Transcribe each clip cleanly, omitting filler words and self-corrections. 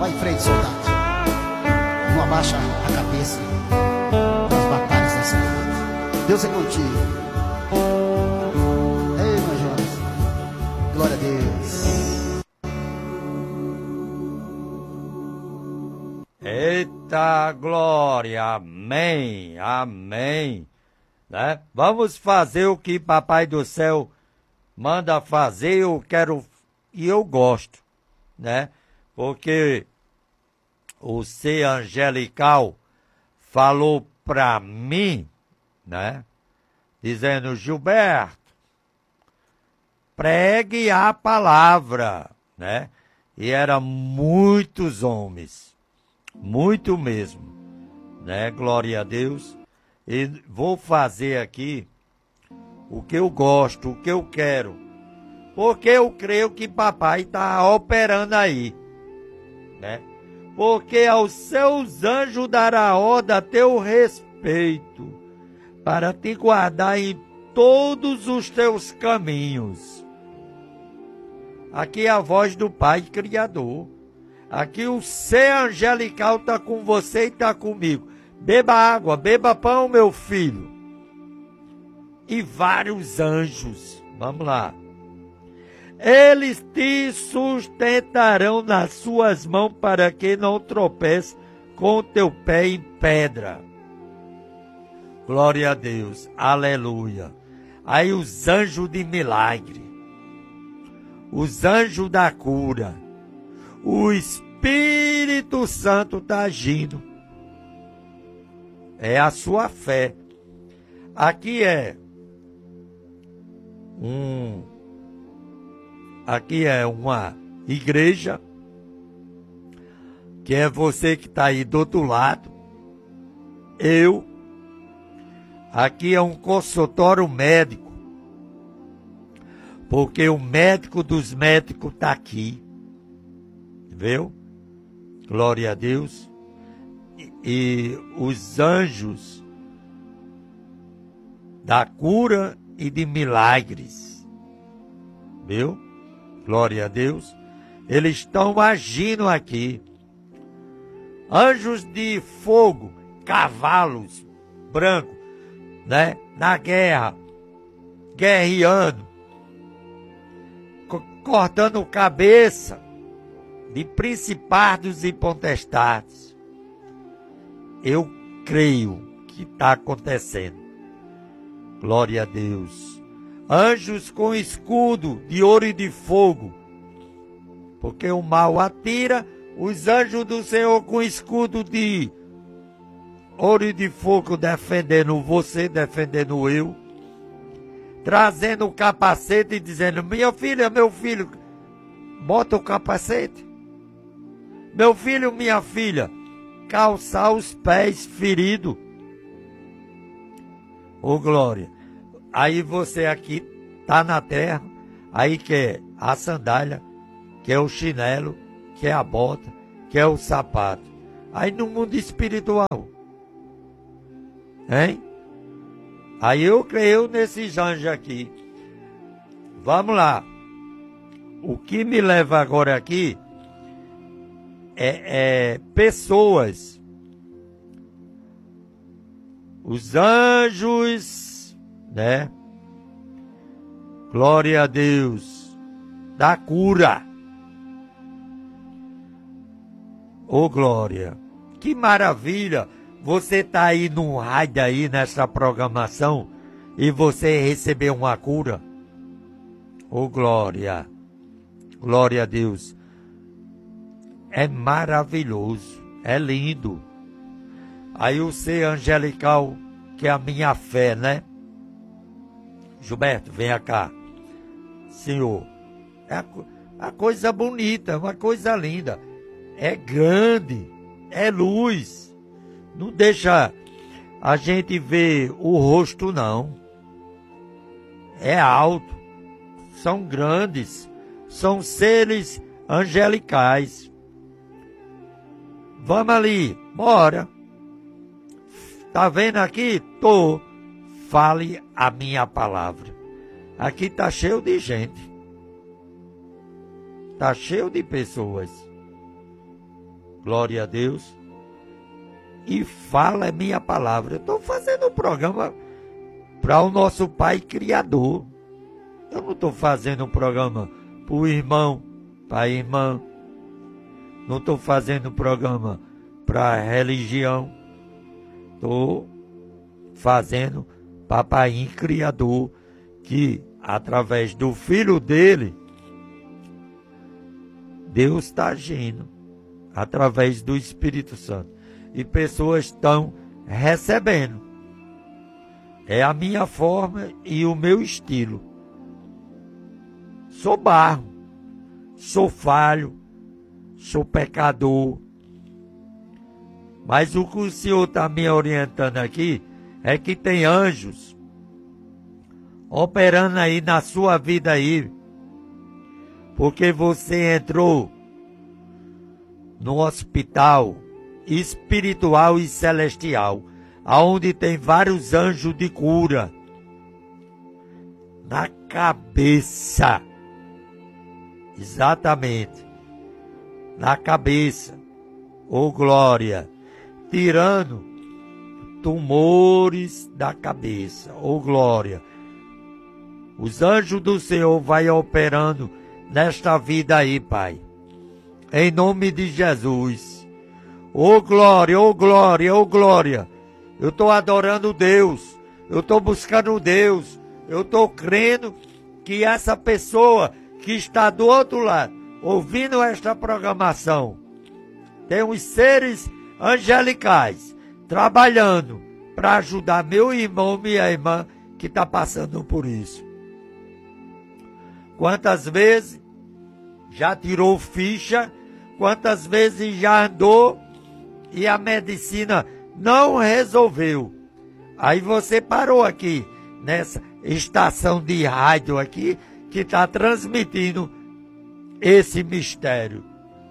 Vai em frente, soldado. Não abaixa a cabeça das batalhas dessa vida. Deus é contigo. Ei, meu Jonas. Glória a Deus. Eita glória, amém, amém, né? Vamos fazer o que Papai do Céu manda fazer, eu quero e eu gosto, né? Porque o ser angelical falou pra mim, né? Dizendo, Gilberto, pregue a palavra, né? E eram muitos homens, muito mesmo, né? Glória a Deus. E vou fazer aqui o que eu gosto, o que eu quero, porque eu creio que papai está operando aí, né? Porque aos seus anjos dará ordem a teu respeito, para te guardar em todos os teus caminhos. Aqui é a voz do Pai Criador. Aqui o ser angelical está com você e está comigo. Beba água, beba pão, meu filho. E vários anjos. Vamos lá. Eles te sustentarão nas suas mãos para que não tropece com o teu pé em pedra. Glória a Deus. Aleluia. Aí os anjos de milagre. Os anjos da cura. O Espírito Santo está agindo. É a sua fé. Aqui é uma igreja, que é você que está aí do outro lado. Eu. Aqui é um consultório médico, porque o médico dos médicos está aqui. Viu? Glória a Deus. E os anjos da cura e de milagres. Viu? Glória a Deus. Eles estão agindo aqui. Anjos de fogo, cavalos brancos, né? Na guerra, guerreando, cortando cabeça de principados e potestades. Eu creio que está acontecendo. Glória a Deus. Anjos com escudo de ouro e de fogo, porque o mal atira. Os anjos do Senhor com escudo de ouro e de fogo, defendendo você, defendendo eu, trazendo o capacete e dizendo, minha filha, meu filho, bota o capacete. Meu filho, minha filha, calçar os pés feridos. Ô glória. Aí você aqui tá na terra, aí quer a sandália, quer o chinelo, quer a bota, quer o sapato. Aí no mundo espiritual, hein? Aí eu creio nesses anjos aqui. Vamos lá. O que me leva agora aqui é pessoas. Os anjos, né? Glória a Deus. Da cura. Ô glória. Que maravilha. Você está aí num raio aí nessa programação e você recebeu uma cura. Ô glória. Glória a Deus. É maravilhoso. É lindo. Aí o ser angelical, que é a minha fé, né? Gilberto, venha cá. Senhor, é a coisa bonita, uma coisa linda. É grande, é luz. Não deixa a gente ver o rosto, não. É alto, são grandes, são seres angelicais. Vamos ali, bora. Tá vendo aqui? Tô. Fale a minha palavra. Aqui tá cheio de gente. Tá cheio de pessoas. glória a Deus, e fala a minha palavra. Eu estou fazendo um programa para o nosso Pai Criador. Eu não estou fazendo um programa para o irmão, para a irmã. Não estou fazendo um programa para a religião. Estou fazendo para Pai Criador, que através do Filho dele, Deus está agindo através do Espírito Santo. E pessoas estão recebendo. É a minha forma e o meu estilo. Sou barro, sou falho, sou pecador. Mas o que o Senhor está me orientando aqui é que tem anjos operando aí na sua vida aí. Porque você entrou no hospital espiritual e celestial, aonde tem vários anjos de cura na cabeça. Exatamente, na cabeça. Ô glória, tirando tumores da cabeça. Ô glória, os anjos do Senhor vai operando nesta vida aí, Pai, em nome de Jesus. Ô glória, ô glória, ô glória. Eu estou adorando Deus, eu estou buscando Deus, eu estou crendo que essa pessoa que está do outro lado, ouvindo esta programação, tem os seres angelicais trabalhando para ajudar meu irmão, minha irmã, que está passando por isso. Quantas vezes já tirou ficha, quantas vezes já andou e a medicina não resolveu. Aí você parou aqui, nessa estação de rádio aqui, que está transmitindo esse mistério.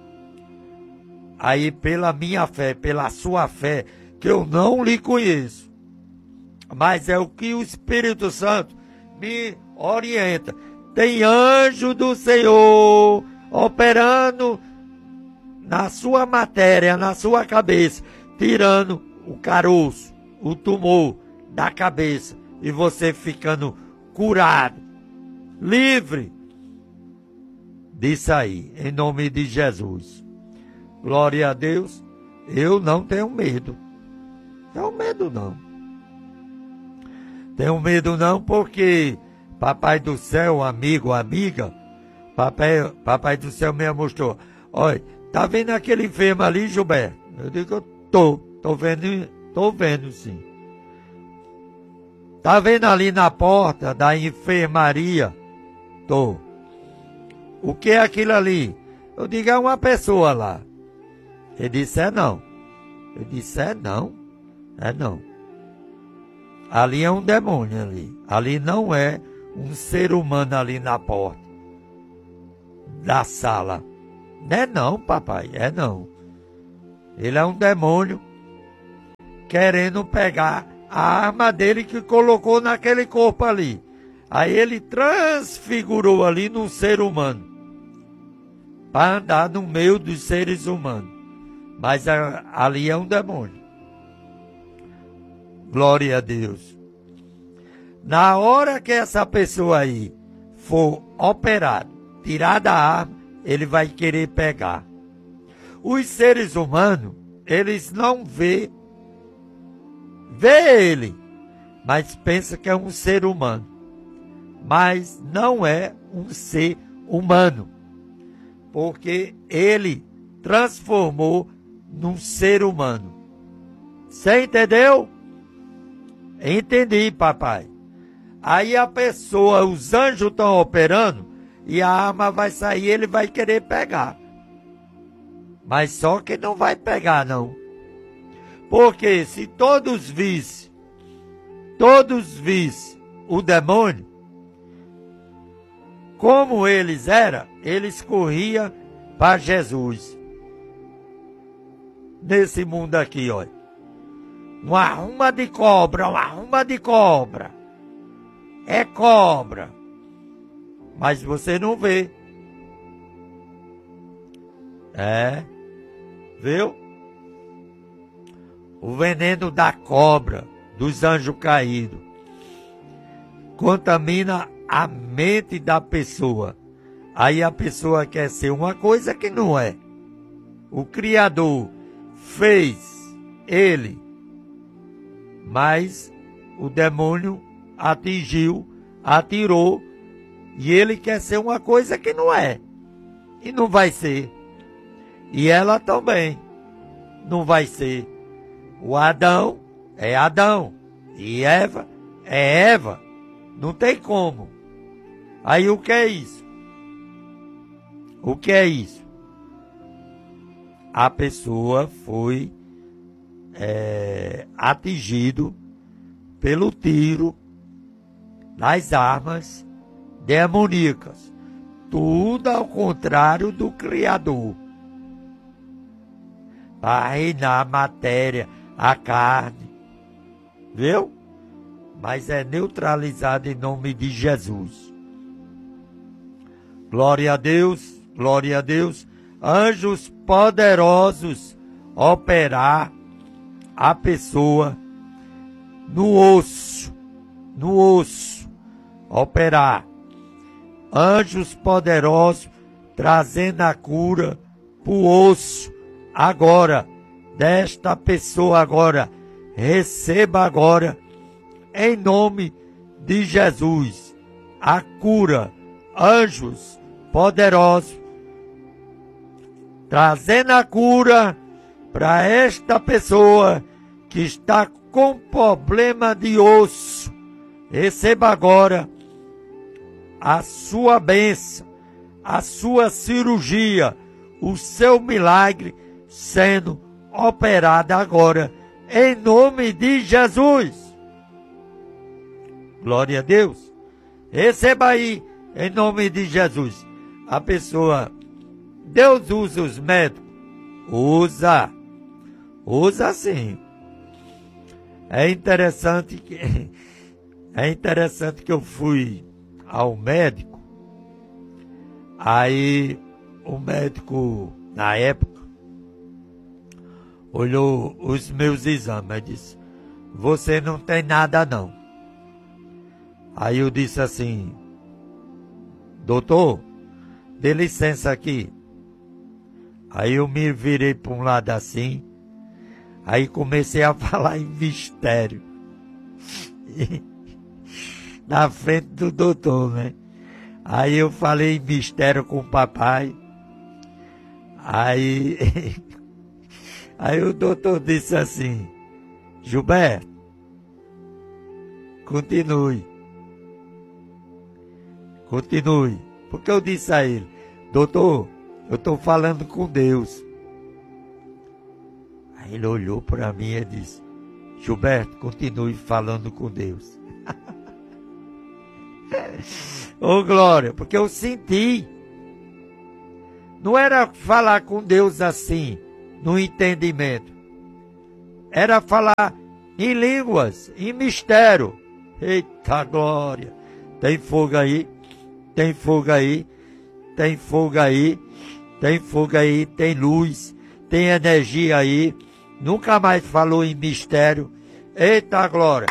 Aí pela minha fé, pela sua fé, que eu não lhe conheço, mas é o que o Espírito Santo me orienta. Tem anjo do Senhor operando na sua matéria, na sua cabeça, tirando o caroço, o tumor da cabeça, e você ficando curado, livre disso aí, em nome de Jesus. Glória a Deus. Eu não tenho medo. Tenho medo não. Tenho medo não, porque Papai do Céu, amigo, amiga, Papai do Céu me mostrou. Olha, tá vendo aquele enfermo ali, Gilberto? Eu digo, eu tô vendo sim. Tá vendo ali na porta da enfermaria? Tô. O que é aquilo ali? Eu digo, é uma pessoa lá. Ele disse, é não. Eu disse, é não. É não. Ali é um demônio ali. Ali não é um ser humano ali na porta da sala. Não é não, papai. É não. Ele é um demônio querendo pegar a arma dele que colocou naquele corpo ali. Aí ele transfigurou ali num ser humano, para andar no meio dos seres humanos. Mas ali é um demônio. Glória a Deus. Na hora que essa pessoa aí for operada, tirada a arma, ele vai querer pegar. Os seres humanos, eles não vê ele, mas pensa que é um ser humano. Mas não é um ser humano, porque ele transformou num ser humano. Você entendeu? Entendi, papai. Aí a pessoa, os anjos estão operando e a arma vai sair, ele vai querer pegar. Mas só que não vai pegar, não. Porque se todos vissem o demônio, como eles eram, eles corriam para Jesus. Nesse mundo aqui, olha. Uma arruma de cobra, uma arruma de cobra. É cobra. Mas você não vê. viu? O veneno da cobra, dos anjos caídos, contamina a mente da pessoa. Aí a pessoa quer ser uma coisa que não é. O Criador fez ele, mas o demônio atirou, e ele quer ser uma coisa que não é. E não vai ser. E ela também não vai ser. O Adão é Adão. E Eva é Eva. Não tem como. Aí o que é isso? O que é isso? A pessoa foi atingido pelo tiro das armas demoníacas. Tudo ao contrário do Criador. Para reinar a matéria, a carne. Viu? Mas é neutralizado em nome de Jesus. Glória a Deus, glória a Deus. Anjos poderosos operar a pessoa no osso, operar. Anjos poderosos trazendo a cura para o osso agora, desta pessoa agora. Receba agora, em nome de Jesus, a cura. Anjos poderosos trazendo a cura para esta pessoa que está com problema de osso. Receba agora a sua bênção, a sua cirurgia, o seu milagre sendo operado agora, em nome de Jesus. Glória a Deus. Receba aí, em nome de Jesus. A pessoa, Deus usa os médicos? Usa sim. É interessante que eu fui ao médico. Aí o médico, na época, olhou os meus exames e disse: você não tem nada não. Aí eu disse assim: doutor, dê licença aqui. Aí eu me virei para um lado assim. Aí comecei a falar em mistério. Na frente do doutor, né? Aí eu falei em mistério com o papai. Aí o doutor disse assim: Gilberto, continue. Porque eu disse a ele: doutor, eu estou falando com Deus. Aí ele olhou para mim e disse: Gilberto, continue falando com Deus. Ô glória, porque eu senti. Não era falar com Deus assim, no entendimento. Era falar em línguas, em mistério. Eita glória. Tem fogo aí, tem fogo aí, tem fogo aí, tem fogo aí, tem luz, tem energia aí. Nunca mais falou em mistério. Eita glória,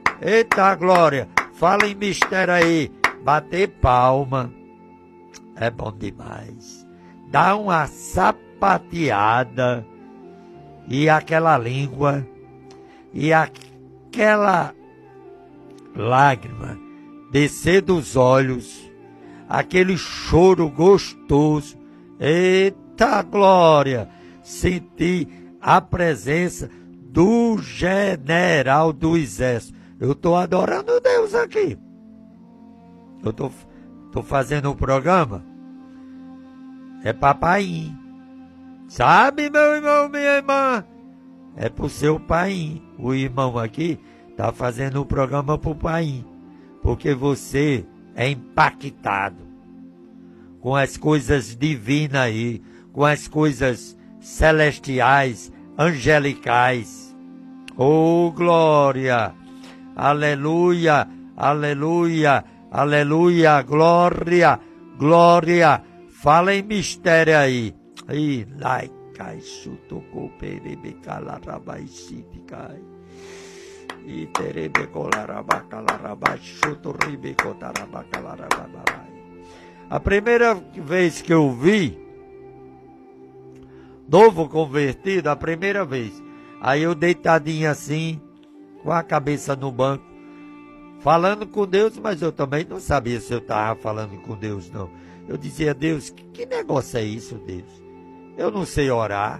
fala em mistério aí. Bater palma é bom demais. Dá uma sapateada e aquela língua e aquela lágrima descer dos olhos, aquele choro gostoso. Eita glória, sentir a presença do general do exército. Eu estou adorando Deus aqui. Eu tô fazendo um programa. É papainho. Sabe, meu irmão, minha irmã? É pro seu pai. O irmão aqui tá fazendo um programa pro pai. Porque você é impactado com as coisas divinas aí, com as coisas celestiais, angelicais. Oh, glória! Aleluia! Aleluia! Aleluia! Glória! Glória! Fala em mistério aí. Ih, lai, cai, chutocou, perebecalarabaixite, cai. E terebecolarabacalarabai, chutorribecotarabacalarabai. A primeira vez que eu vi, novo convertido, a primeira vez, aí eu deitadinho assim, com a cabeça no banco, falando com Deus, mas eu também não sabia se eu estava falando com Deus, não. Eu dizia, Deus, que negócio é isso, Deus? Eu não sei orar.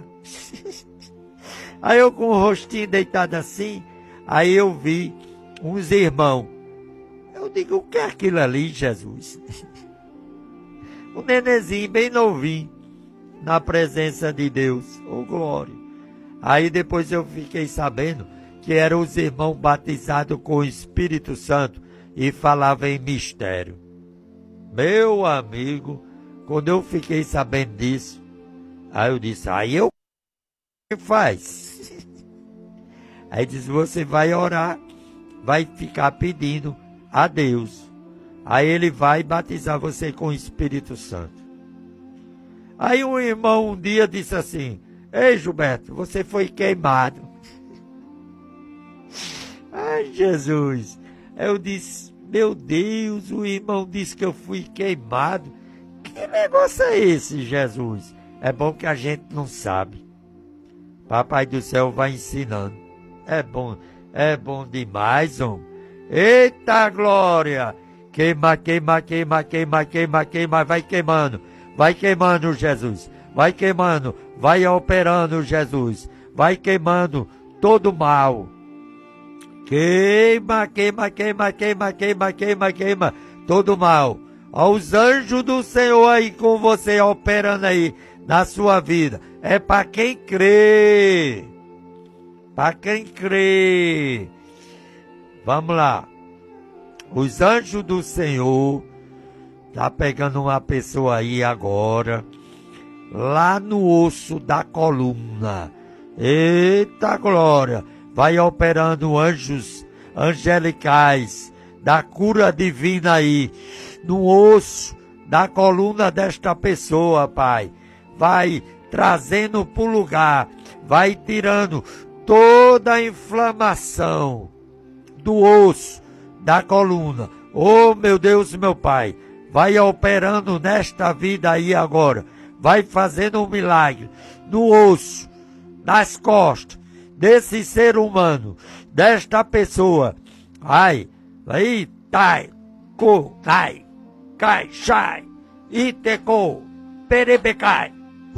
Aí eu com o rostinho deitado assim, aí eu vi uns irmãos. Eu digo, o que é aquilo ali, Jesus? Um nenenzinho bem novinho, na presença de Deus. Oh, glória. Aí depois eu fiquei sabendo que eram os irmãos batizados com o Espírito Santo e falavam em mistério. Meu amigo, quando eu fiquei sabendo disso, aí eu disse, aí eu que faz? Aí diz, você vai orar, vai ficar pedindo a Deus. Aí ele vai batizar você com o Espírito Santo. Aí um irmão um dia disse assim, ei Gilberto, você foi queimado. Ai Jesus, eu disse, meu Deus, o irmão disse que eu fui queimado. Que negócio é esse, Jesus? É bom que a gente não sabe. Papai do céu vai ensinando. É bom demais, homem. Eita glória! Queima, queima, queima, queima, queima, queima, vai queimando, Jesus, vai queimando, vai operando, Jesus, vai queimando todo mal. Queima, queima, queima, queima, queima, queima, queima, todo mal. Aos anjos do Senhor aí com você operando aí na sua vida. É para quem crê. Para quem crê. Vamos lá. Os anjos do Senhor tá pegando uma pessoa aí agora, lá no osso da coluna. Eita glória! Vai operando anjos angelicais da cura divina aí, no osso da coluna desta pessoa, Pai. Vai trazendo para o lugar, vai tirando toda a inflamação do osso da coluna. Oh, meu Deus, meu Pai, vai operando nesta vida aí agora, vai fazendo um milagre no osso, nas costas desse ser humano, desta pessoa. Ai, aí, tai, co, cai, shai, iteco, perebecai,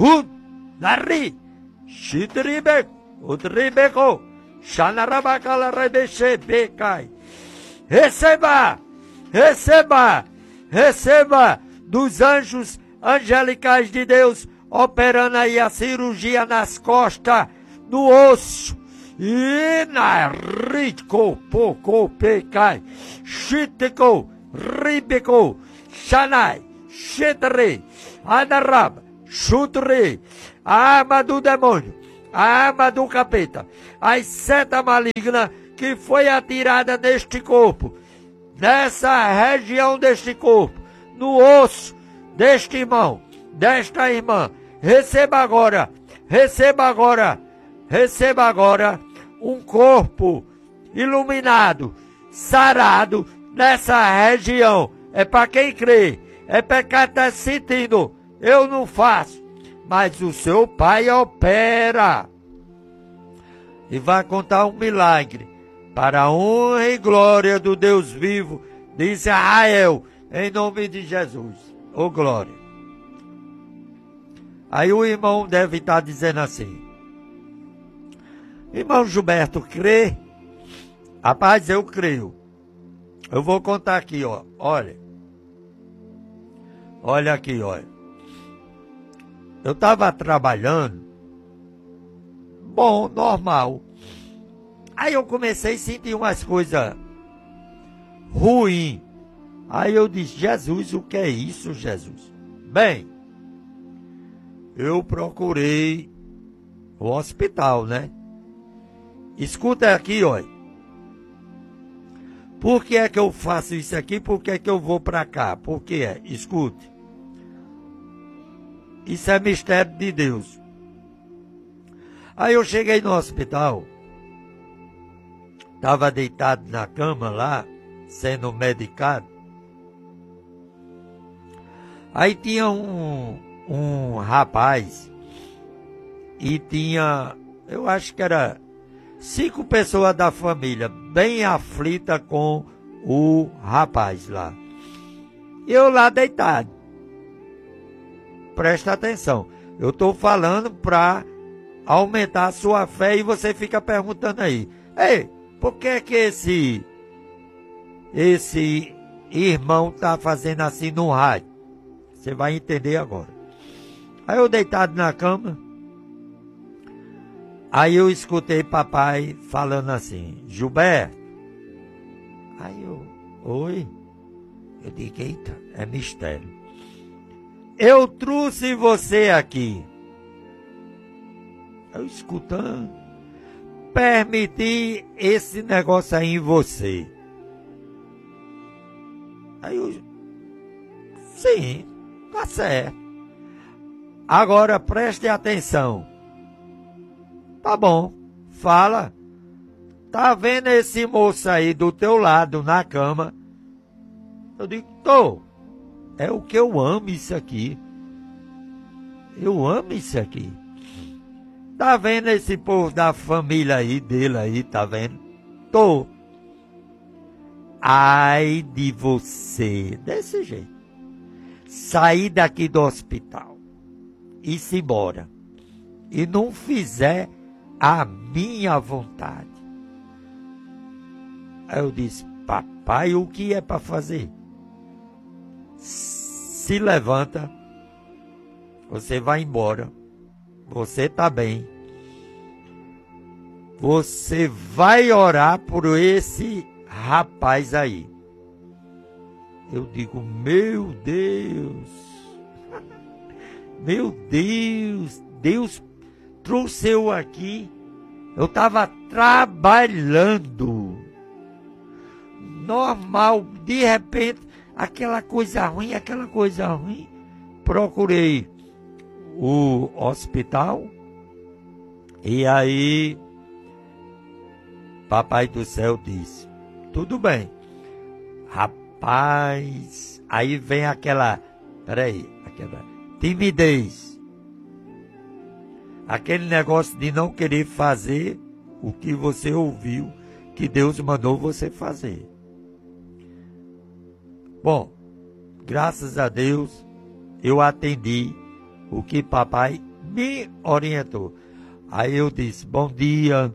nari, shitribe, utribeco, shanarabacala rebeche, becai. Receba, receba, receba dos anjos angelicais de Deus, operando aí a cirurgia nas costas, no osso, e na rico, poco, pecai, chitico, ribeco, shanai, chetre, adaraba, chutre, a arma do demônio, a arma do capeta, as setas malignas que foi atirada neste corpo, nessa região deste corpo, no osso deste irmão, desta irmã, receba agora, receba agora, receba agora um corpo iluminado, sarado nessa região. É para quem crê, é para quem está sentindo. Eu não faço, mas o seu Pai opera. E vai contar um milagre para a honra e glória do Deus vivo de Israel, em nome de Jesus. Ô glória. Aí o irmão deve estar dizendo assim, irmão Gilberto, crê? Rapaz, eu creio. Eu vou contar aqui, ó. Olha. Olha aqui, olha. Eu estava trabalhando. Bom, normal. Aí eu comecei a sentir umas coisas ruins. Aí eu disse, Jesus, o que é isso, Jesus? Bem, eu procurei o hospital, né? Escuta aqui, olha. Por que é que eu faço isso aqui? Por que é que eu vou para cá? Por que é? Escute. Isso é mistério de Deus. Aí eu cheguei no hospital, estava deitado na cama lá, sendo medicado. Aí tinha um rapaz e tinha, eu acho que era 5 pessoas da família, bem aflita com o rapaz lá. Eu lá deitado. Presta atenção, eu estou falando para aumentar a sua fé e você fica perguntando aí, ei, por que é que esse irmão está fazendo assim no rádio? Você vai entender agora. Aí eu deitado na cama, aí eu escutei papai falando assim, Gilberto. Aí eu, oi? Eu digo, eita, é mistério. Eu trouxe você aqui. Eu escutando, permiti esse negócio aí em você. Aí eu, sim, tá certo. Agora preste atenção. Tá bom, fala. Tá vendo esse moço aí do teu lado na cama? Eu digo, tô. É o que eu amo isso aqui. Eu amo isso aqui. Tá vendo esse povo da família aí, dele aí, tá vendo? Tô. Ai de você. Desse jeito. Sair daqui do hospital. E se embora. E não fizer a minha vontade. Aí eu disse, papai, o que é para fazer? Se levanta. Você vai embora. Você tá bem. Você vai orar por esse rapaz aí. Eu digo, meu Deus. Meu Deus. Deus trouxe eu aqui. Eu estava trabalhando. Normal. De repente, aquela coisa ruim. Procurei o hospital. E aí, Papai do Céu disse, tudo bem. Rapaz, aí vem aquela timidez. Aquele negócio de não querer fazer o que você ouviu, que Deus mandou você fazer. Bom, graças a Deus, eu atendi o que papai me orientou. Aí eu disse, bom dia,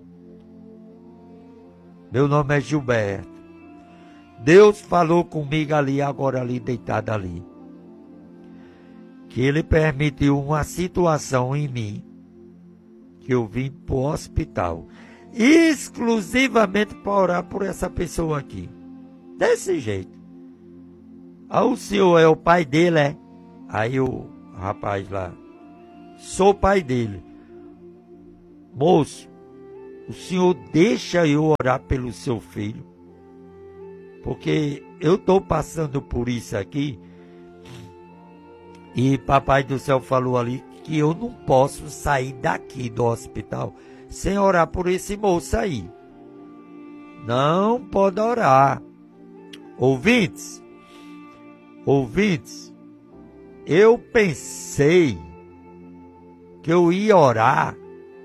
meu nome é Gilberto. Deus falou comigo agora deitado ali. Que Ele permitiu uma situação em mim, que eu vim para o hospital, exclusivamente para orar por essa pessoa aqui. Desse jeito. Aí o senhor é o pai dele, é? Aí o rapaz lá, sou o pai dele. Moço, o senhor deixa eu orar pelo seu filho? Porque eu estou passando por isso aqui. E Papai do Céu falou ali que eu não posso sair daqui do hospital sem orar por esse moço aí. Não pode orar. Ouvintes, eu pensei que eu ia orar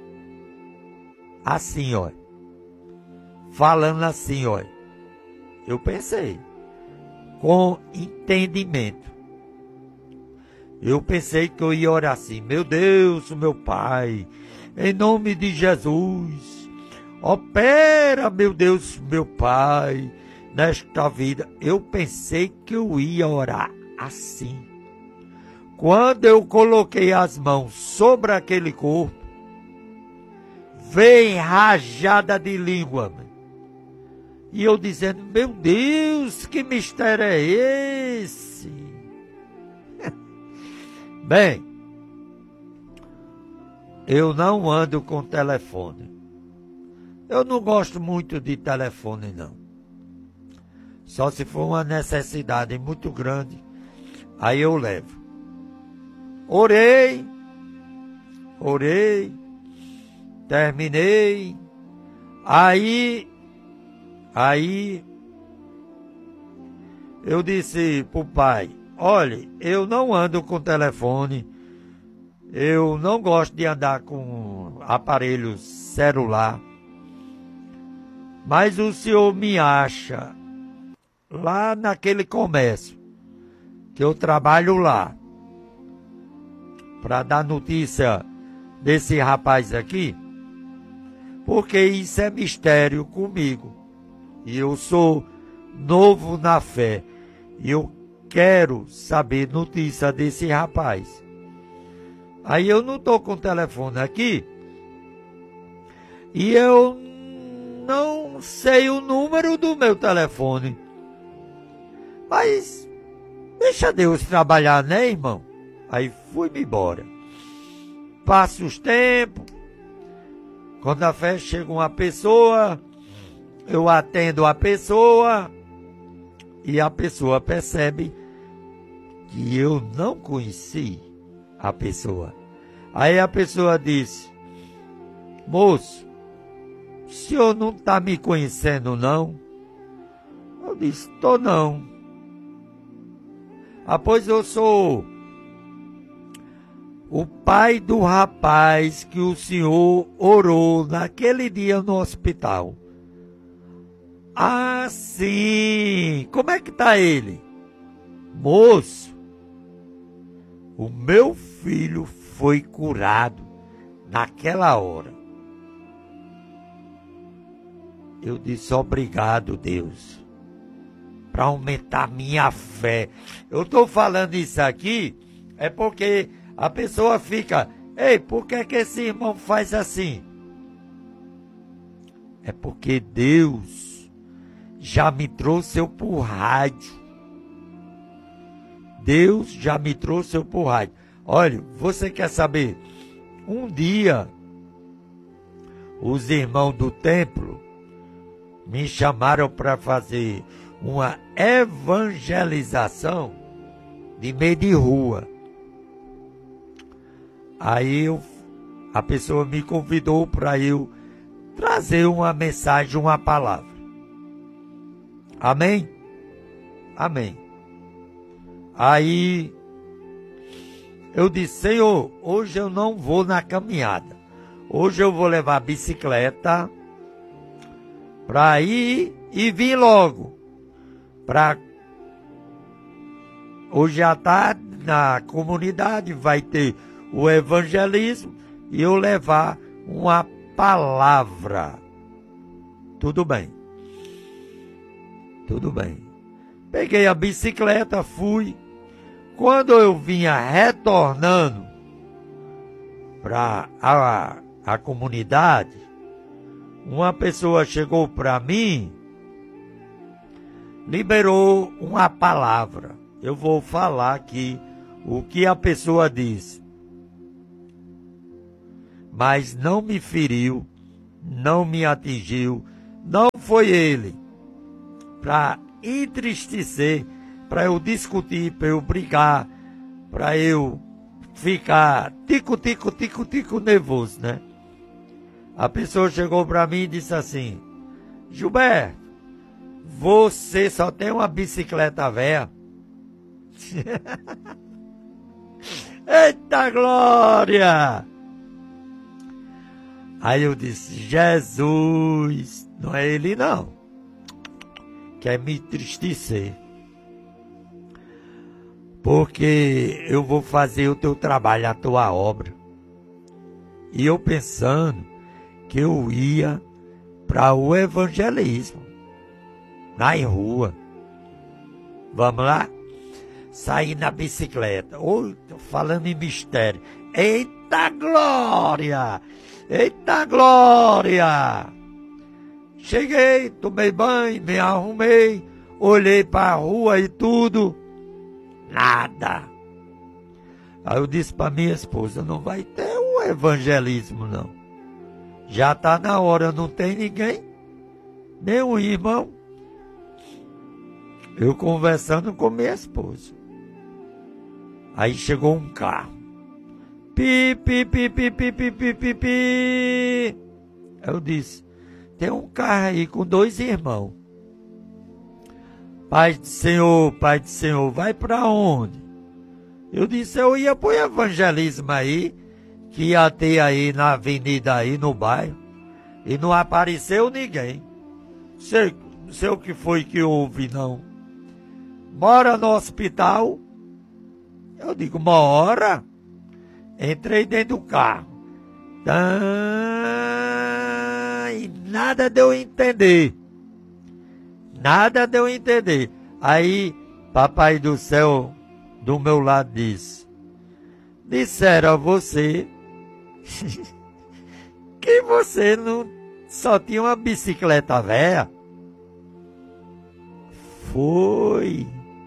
assim, ó. Falando assim, ó. Eu pensei com entendimento. Eu pensei que eu ia orar assim, meu Deus, meu Pai, em nome de Jesus, opera, meu Deus, meu Pai, nesta vida. Eu pensei que eu ia orar assim. Quando eu coloquei as mãos sobre aquele corpo, veio rajada de língua. E eu dizendo, meu Deus, que mistério é esse? Bem, eu não ando com telefone. Eu não gosto muito de telefone, não. Só se for uma necessidade muito grande, aí eu levo. Orei, terminei. Aí eu disse pro pai: olha, eu não ando com telefone, eu não gosto de andar com aparelho celular, mas o senhor me acha lá naquele comércio, que eu trabalho lá, para dar notícia desse rapaz aqui, porque isso é mistério comigo, e eu sou novo na fé, e eu quero saber notícia desse rapaz. Aí eu não estou com o telefone aqui, e eu não sei o número do meu telefone. Mas deixa Deus trabalhar, né, irmão? Aí fui-me embora. Passa os tempos. Quando a festa chega uma pessoa, eu atendo a pessoa e a pessoa percebe que eu não conheci a pessoa. Aí a pessoa disse: moço, o senhor não está me conhecendo, não? Eu disse: tô não. Pois eu sou o pai do rapaz que o senhor orou naquele dia no hospital. Ah, sim! Como é que está ele? Moço, o meu filho foi curado naquela hora. Eu disse: obrigado, Deus, para aumentar minha fé. Eu estou falando isso aqui é porque a pessoa fica: ei, por que esse irmão faz assim? É porque Deus já me trouxe eu por rádio. Deus já me trouxe eu por rádio. Olha, você quer saber? Um dia, os irmãos do templo me chamaram para fazer uma evangelização de meio de rua. Aí a pessoa me convidou para eu trazer uma mensagem, uma palavra. Amém? Amém. Aí eu disse: Senhor, hoje eu não vou na caminhada. Hoje eu vou levar a bicicleta para ir e vir logo. Hoje à tarde, na comunidade, vai ter o evangelismo e eu levar uma palavra. Tudo bem. Tudo bem. Peguei a bicicleta, fui. Quando eu vinha retornando para a comunidade, uma pessoa chegou para mim, liberou uma palavra. Eu vou falar aqui o que a pessoa disse. Mas não me feriu, não me atingiu, não foi ele para entristecer, para eu discutir, para eu brigar, para eu ficar tico nervoso, né? A pessoa chegou para mim e disse assim: Gilberto, você só tem uma bicicleta velha? Eita glória! Aí eu disse: Jesus, não é ele não, quer me entristecer, porque eu vou fazer o teu trabalho, a tua obra. E eu pensando que eu ia para o evangelismo, na rua. Vamos lá? Saí na bicicleta. Oi, tô falando em mistério. Eita glória! Eita glória! Cheguei, tomei banho, me arrumei, olhei para a rua e tudo. Nada. Aí eu disse para minha esposa: não vai ter um evangelismo não. Já está na hora, não tem ninguém, nenhum irmão. Eu conversando com minha esposa. Aí chegou um carro. Pi, pi, pi, pi, pi, pi, pi, pi, pi. Eu disse, tem um carro aí com 2 irmãos. Pai do Senhor, vai para onde? Eu disse, eu ia pro evangelismo aí, que ia ter aí na avenida aí, no bairro, e não apareceu ninguém. Não sei o que foi que houve, não. Mora no hospital? Eu digo, mora. Entrei dentro do carro. E nada deu a entender. Nada deu a entender. Aí, Papai do Céu, do meu lado, disse, disseram a você que você não só tinha uma bicicleta velha. Foi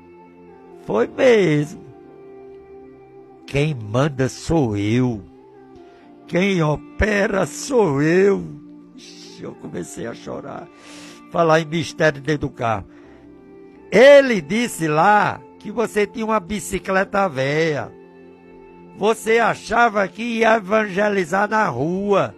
mesmo. Quem manda sou eu. Quem opera sou eu. Eu comecei a chorar. Falar em mistério dentro do carro. Ele disse lá que você tinha uma bicicleta velha. Você achava que ia evangelizar na rua.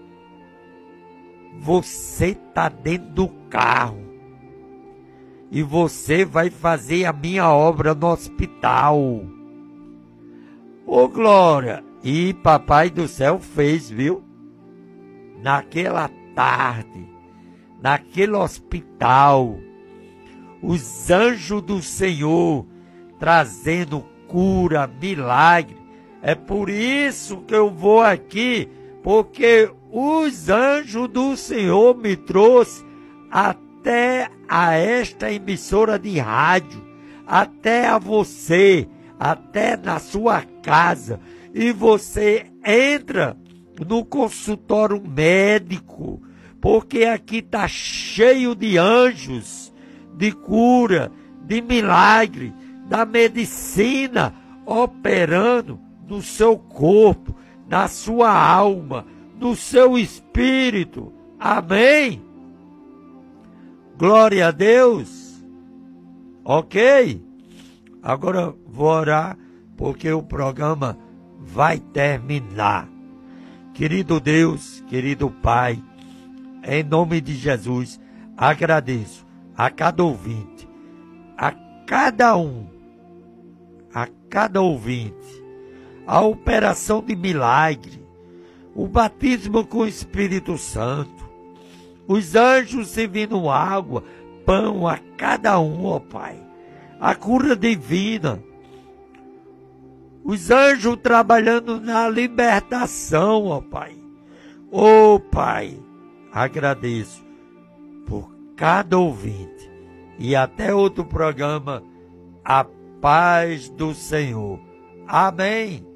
Você está dentro do carro. E você vai fazer a minha obra no hospital. Ô glória! E Papai do Céu fez, viu? Naquela tarde, naquele hospital, os anjos do Senhor trazendo cura, milagre. É por isso que eu vou aqui, porque os anjos do Senhor me trouxe até a esta emissora de rádio, até a você, até na sua casa, e você entra no consultório médico, porque aqui está cheio de anjos, de cura, de milagre, da medicina operando no seu corpo, na sua alma, no seu espírito. Amém? Glória a Deus. Ok? Agora vou orar, porque o programa vai terminar. Querido Deus, querido Pai, em nome de Jesus, agradeço a cada ouvinte, a cada ouvinte, a operação de milagre, o batismo com o Espírito Santo, os anjos servindo água, pão a cada um, ó Pai, a cura divina, os anjos trabalhando na libertação, ó Pai. Ó Pai, agradeço por cada ouvinte e até outro programa, a paz do Senhor. Amém.